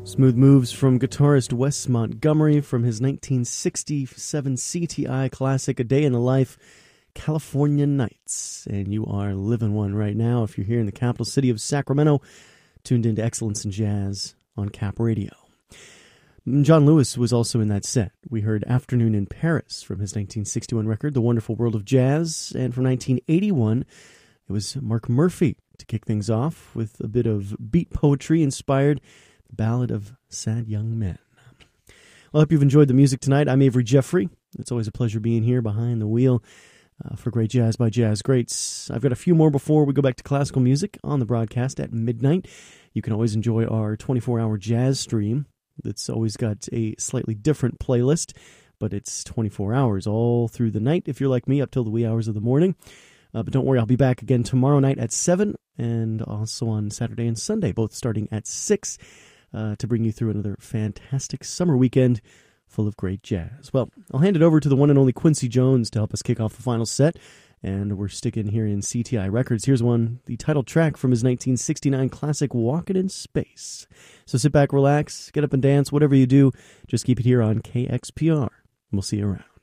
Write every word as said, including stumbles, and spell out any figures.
Smooth moves from guitarist Wes Montgomery from his nineteen sixty-seven C T I classic, A Day in the Life, California Nights. And you are living one right now if you're here in the capital city of Sacramento, tuned into Excellence in Jazz on Cap Radio. John Lewis was also in that set. We heard Afternoon in Paris from his nineteen sixty-one record, The Wonderful World of Jazz. And from nineteen eighty-one, it was Mark Murphy to kick things off with a bit of beat poetry inspired The Ballad of Sad Young Men. Well, I hope you've enjoyed the music tonight. I'm Avery Jeffrey. It's always a pleasure being here behind the wheel uh, for Great Jazz by Jazz Greats. I've got a few more before we go back to classical music on the broadcast at midnight. You can always enjoy our twenty-four hour jazz stream. That's always got a slightly different playlist, but it's twenty-four hours all through the night if you're like me, up till the wee hours of the morning. Uh, but don't worry, I'll be back again tomorrow night at seven and also on Saturday and Sunday, both starting at six, uh, to bring you through another fantastic summer weekend full of great jazz. Well, I'll hand it over to the one and only Quincy Jones to help us kick off the final set, and we're sticking here in C T I Records. Here's one, the title track from his nineteen sixty-nine classic, Walkin' in Space. So sit back, relax, get up and dance, whatever you do, just keep it here on K X P R, and we'll see you around.